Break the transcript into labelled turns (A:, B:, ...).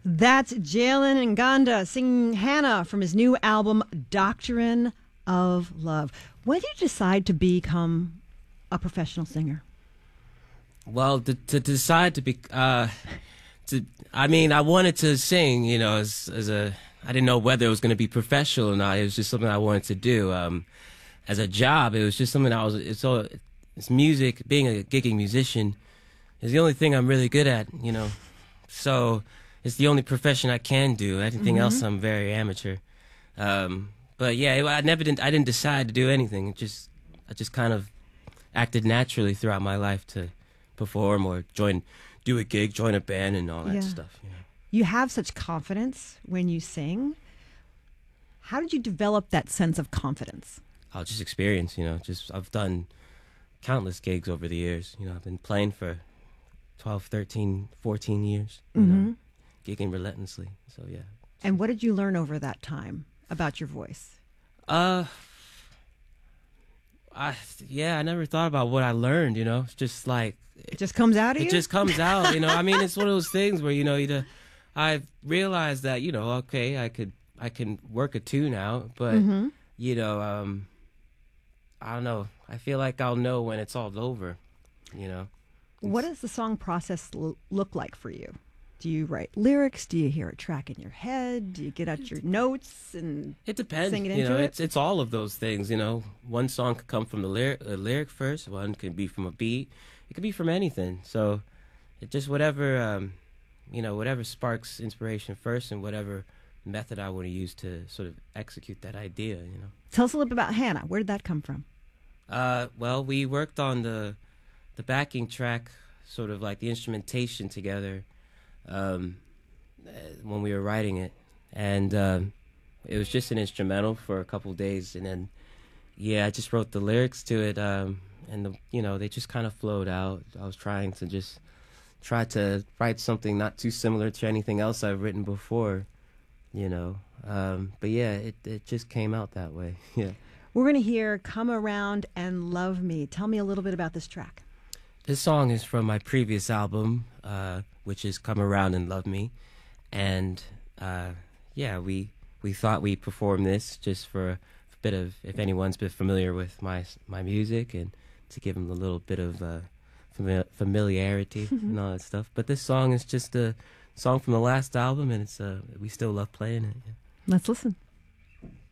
A: That's Jalen Nganda singing Hannah from his new album, Doctrine of Love. When did you decide to become a professional singer?
B: Well, to decide to be, I wanted to sing, I didn't know whether it was going to be professional or not. It was just something I wanted to do. As a job, it was just something it's music, being a gigging musician is the only thing I'm really good at, So it's the only profession I can do. Anything else, I'm very amateur. But yeah, I didn't decide to do anything. I just kind of acted naturally throughout my life to perform or do a gig, join a band, and all that stuff.
A: You have such confidence when you sing. How did you develop that sense of confidence?
B: I'll just experience, I've done countless gigs over the years. I've been playing for 12, 13, 14 years, gigging relentlessly. So, yeah.
A: And what did you learn over that time about your voice?
B: I never thought about what I learned, It's just like...
A: It just comes out of you?
B: It just comes out, it's one of those things where, I realized that, okay, I can work a tune out, but, I don't know. I feel like I'll know when it's all over,
A: What does the song process look like for you? Do you write lyrics? Do you hear a track in your head? Do you get out your notes and
B: it depends.
A: Sing it into it?
B: It's all of those things. One song could come from the lyric first. One could be from a beat. It could be from anything. So it just whatever whatever sparks inspiration first, and whatever method I want to use to sort of execute that idea.
A: Tell us a little bit about Hannah. Where did that come from?
B: Well, we worked on the backing track, sort of like the instrumentation together. When we were writing it, and it was just an instrumental for a couple of days, and then I just wrote the lyrics to it, and they just kind of flowed out. I was trying to write something not too similar to anything else I've written before, but it just came out that way.
A: We're going to hear Come Around and Love Me. Tell me a little bit about this track.
B: This song is from my previous album, which is Come Around and Love Me. And, we thought we'd perform this just for a bit of, if anyone's been familiar with my music, and to give them a little bit of familiarity and all that stuff. But this song is just a song from the last album, and we still love playing it.
A: Let's listen.